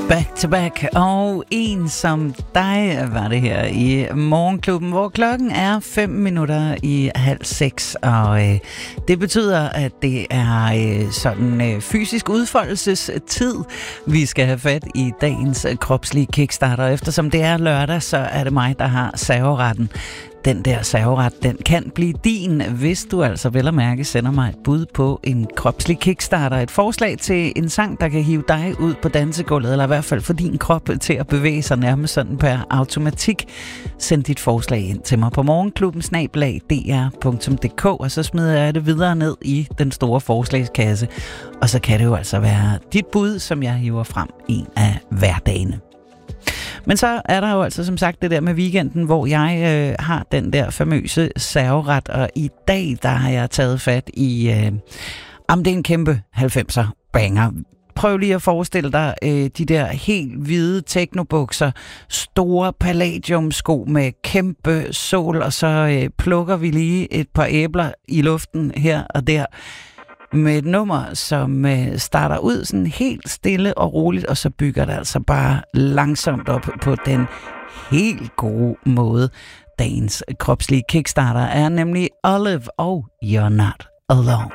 Back to back, og en som dig var det her i Morgenklubben, hvor klokken er 5:05, og det betyder, at det er sådan fysisk udfoldelsestid, vi skal have fat i dagens kropslige kickstarter. Eftersom det er lørdag, så er det mig, der har serveretten. Den der serveret, den kan blive din, hvis du altså vel at mærke sender mig et bud på en kropslig kickstarter. Et forslag til en sang, der kan hive dig ud på dansegulvet, eller i hvert fald få din krop til at bevæge sig nærmest sådan per automatik. Send dit forslag ind til mig på morgenklubben@dr.dk, og så smider jeg det videre ned i den store forslagskasse. Og så kan det jo altså være dit bud, som jeg hiver frem en af hverdagene. Men så er der jo altså som sagt det der med weekenden, hvor jeg har den der famøse serveret, og i dag der har jeg taget fat i, det er en kæmpe 90'er banger. Prøv lige at forestille dig de der helt hvide teknobukser, store palladiumsko med kæmpe sål, og så plukker vi lige et par æbler i luften her og der, med et nummer, som starter ud sådan helt stille og roligt, og så bygger det altså bare langsomt op på den helt gode måde. Dagens kropslige kickstarter er nemlig Olive og You're Not Alone.